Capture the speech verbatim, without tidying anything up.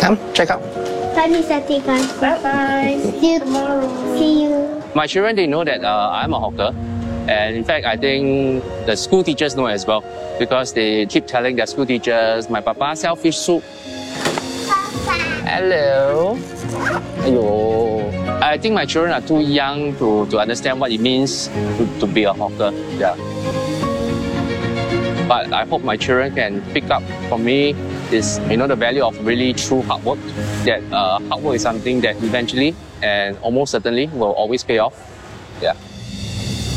Come, check out. Bye, Mister Tegan. Bye-bye. See you Tomorrow. See you. My children, they know that uh, I'm a hawker. And in fact, I think the school teachers know as well because they keep telling their school teachers, my papa sell fish soup. Hello. Ayo. I think my children are too young to, to understand what it means to, to be a hawker. Yeah. But I hope my children can pick up from me is, you know, the value of really true hard work. That uh, hard work is something that eventually and almost certainly will always pay off. Yeah.